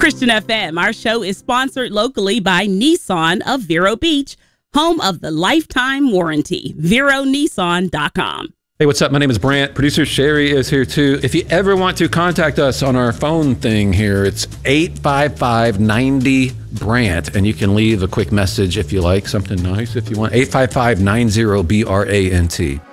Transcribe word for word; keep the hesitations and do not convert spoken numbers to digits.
Christian F M. Our show is sponsored locally by Nissan of Vero Beach, home of the lifetime warranty. Vero Nissan dot com. Hey, what's up? My name is Brant. Producer Sherry is here too. If you ever want to contact us on our phone thing here, it's eight five five, nine zero, Brant, and you can leave a quick message if you like something nice. If you want, eight five five, nine zero, B R A N T.